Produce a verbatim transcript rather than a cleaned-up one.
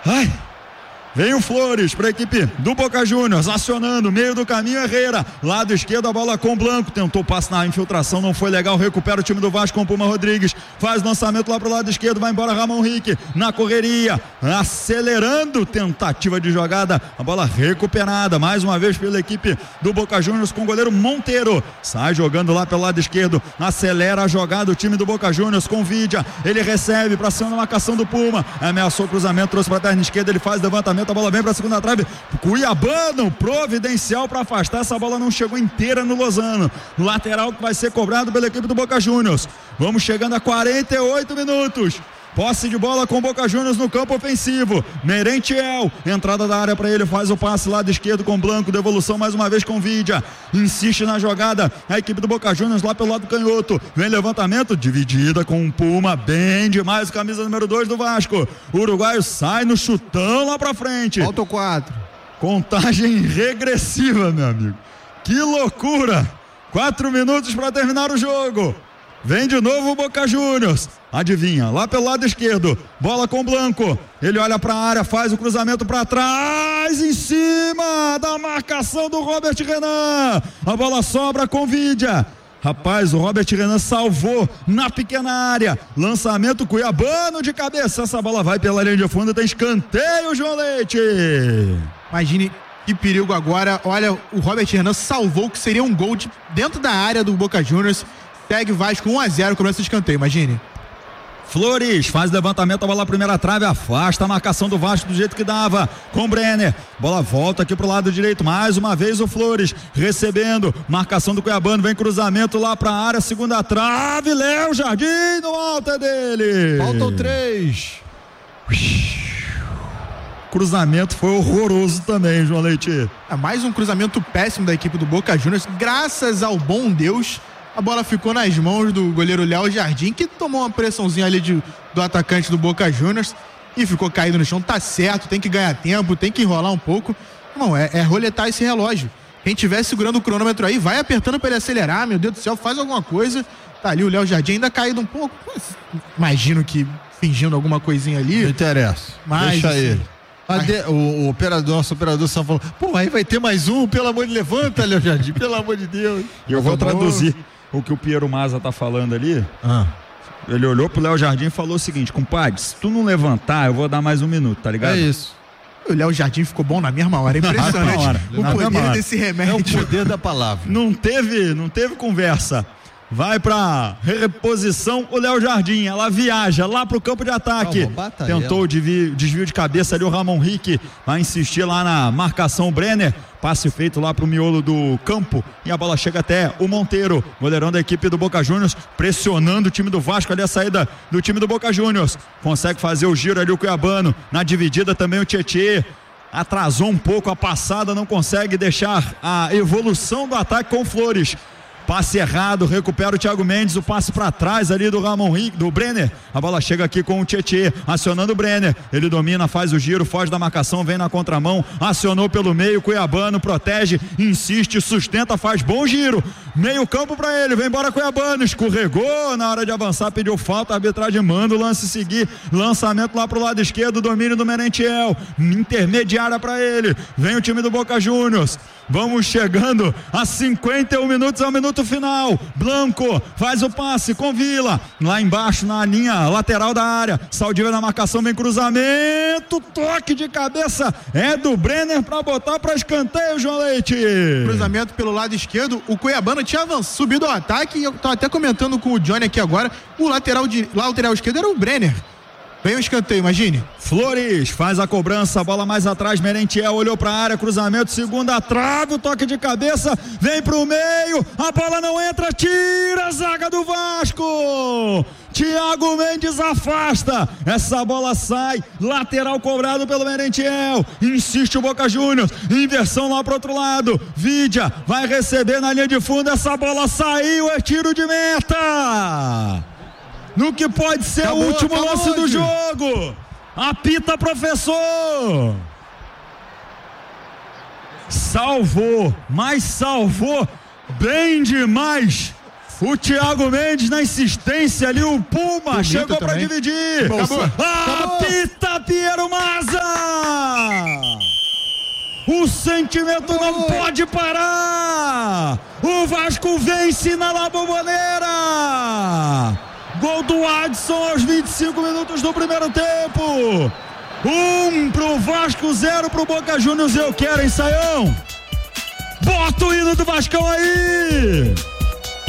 Ai... Vem o Flores para a equipe do Boca Juniors, acionando, meio do caminho, Herrera, lado esquerdo, a bola com o Blanco, tentou passe na infiltração, não foi legal, recupera o time do Vasco com o Puma Rodrigues, faz lançamento lá pro lado esquerdo, vai embora Ramon Rick, na correria, acelerando, tentativa de jogada, a bola recuperada, mais uma vez pela equipe do Boca Juniors com o goleiro Monteiro, sai jogando lá pelo lado esquerdo, acelera a jogada, o time do Boca Juniors com Vidia, ele recebe para cima da marcação do Puma, ameaçou o cruzamento, trouxe para a perna esquerda, ele faz levantamento, a bola vem para a segunda trave, Cuiabano providencial para afastar, essa bola não chegou inteira no Lozano, lateral que vai ser cobrado pela equipe do Boca Juniors. Vamos chegando a quarenta e oito minutos, posse de bola com o Boca Juniors no campo ofensivo, Merentiel, entrada da área para ele, faz o passe lado esquerdo com Blanco, devolução mais uma vez com Vidia, insiste na jogada, a equipe do Boca Juniors lá pelo lado canhoto, vem levantamento, dividida com o Puma, bem demais, camisa número dois do Vasco, o uruguaio sai no chutão lá pra frente, falta o quatro, contagem regressiva, meu amigo, que loucura, quatro minutos para terminar o jogo. Vem de novo o Boca Juniors, adivinha, lá pelo lado esquerdo, bola com Blanco, ele olha para a área, faz o cruzamento para trás, em cima da marcação do Robert Renan, a bola sobra com Vidia, rapaz, o Robert Renan salvou na pequena área, lançamento Cuiabano de cabeça, essa bola vai pela linha de fundo, tem escanteio, João Leite. Imagine que perigo agora, olha, o Robert Renan salvou que seria um gol de, dentro da área do Boca Juniors. Segue Vasco um a zero, cobrança de escanteio, imagine. Flores faz levantamento, a bola primeira trave, afasta a marcação do Vasco do jeito que dava, com Brenner, bola volta aqui pro lado direito, mais uma vez o Flores, recebendo, marcação do Cuiabano, vem cruzamento lá pra área, segunda trave, Léo Jardim no alto é dele. Faltam três. Cruzamento foi horroroso também, João Leite. É mais um cruzamento péssimo da equipe do Boca Juniors, graças ao bom Deus. A bola ficou nas mãos do goleiro Léo Jardim, que tomou uma pressãozinha ali de, do atacante do Boca Juniors e ficou caído no chão. Tá certo, tem que ganhar tempo, tem que enrolar um pouco. Não, é, é roletar esse relógio. Quem estiver segurando o cronômetro aí, vai apertando para ele acelerar, meu Deus do céu, faz alguma coisa. Tá ali o Léo Jardim ainda caído um pouco. Imagino que fingindo alguma coisinha ali. Não interessa, mas, deixa assim, ele. De, o, o operador, nosso operador só falou, pô, aí vai ter mais um, pelo amor de levanta, Léo Jardim, pelo amor de Deus. Eu vou traduzir o que o Piero Maza tá falando ali. Ah. Ele olhou pro Léo Jardim e falou o seguinte: compadre, se tu não levantar, eu vou dar mais um minuto, tá ligado? É isso. O Léo Jardim ficou bom na mesma hora, impressionante. hora. O Na poder hora. desse remédio. É o poder da palavra. Não teve, não teve conversa. Vai pra reposição o Léo Jardim, ela viaja lá pro campo de ataque. Calma, tentou o desvio, desvio de cabeça ali o Ramon Rick, vai insistir lá na marcação Brenner, passe feito lá pro miolo do campo e a bola chega até o Monteiro, goleirão da equipe do Boca Juniors, pressionando o time do Vasco ali, a saída do time do Boca Juniors, consegue fazer o giro ali o Cuiabano, na dividida também o Tietê, atrasou um pouco a passada, não consegue deixar a evolução do ataque com o Flores. Passe errado, recupera o Thiago Mendes, o passe para trás ali do Ramon Rick, do Brenner, a bola chega aqui com o Tietê, acionando o Brenner, ele domina, faz o giro, foge da marcação, vem na contramão, acionou pelo meio, Cuiabano protege, insiste, sustenta, faz bom giro, meio campo para ele, vem embora Cuiabano, escorregou na hora de avançar, pediu falta, a arbitragem manda o lance seguir, lançamento lá pro lado esquerdo, domínio do Merentiel, intermediária para ele, vem o time do Boca Juniors, vamos chegando a cinquenta e um minutos, é o minuto final, Blanco faz o passe com Vila, lá embaixo na linha lateral da área, Saldívar na marcação, vem cruzamento, toque de cabeça, é do Brenner para botar para escanteio, João Leite. Cruzamento pelo lado esquerdo, o Cuiabano tinha avançado, subido ao ataque, e eu tô até comentando com o Johnny aqui agora, o lateral, de, lateral esquerdo era o Brenner. Vem o escanteio, imagine. Flores faz a cobrança, bola mais atrás, Merentiel olhou pra área, cruzamento, segunda trave, o toque de cabeça, vem pro meio, a bola não entra, tira a zaga do Vasco. Thiago Mendes afasta, essa bola sai, lateral cobrado pelo Merentiel, insiste o Boca Juniors, inversão lá pro outro lado, Vidia vai receber na linha de fundo, essa bola saiu, é tiro de meta. No que pode ser acabou, o último acabou, lance do jogo, apita professor, salvou, mas salvou bem demais O Thiago Mendes na insistência ali, o Puma Bonito chegou pra também. dividir. Acabou. Apita Piero Maza! O sentimento não pode parar! O Vasco vence na La Bombonera! Gol do Adson aos vinte e cinco minutos do primeiro tempo! Um pro Vasco, zero pro Boca Juniors. Eu quero, hein, Saião? Bota o hino do Vascão aí!